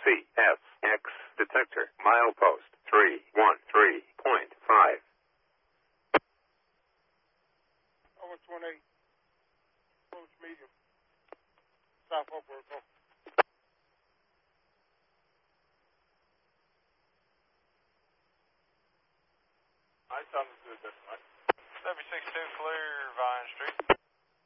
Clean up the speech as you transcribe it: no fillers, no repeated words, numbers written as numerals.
CSX detector, milepost 313.5. 0128, approach medium, south upward, go. I tell them to do it this way. 762 clear Vine Street.